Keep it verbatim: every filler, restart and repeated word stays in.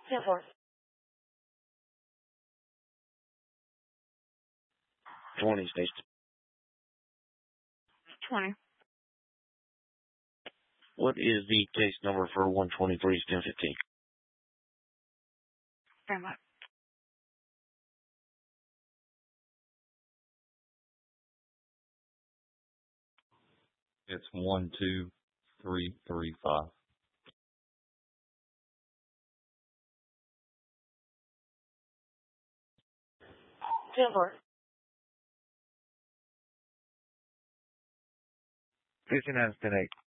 ten four. twenty, station. twenty. What is the case number for one twenty-three, ten fifteen? Very much. It's one two three three five. ten four. fifty-nine, ten eight.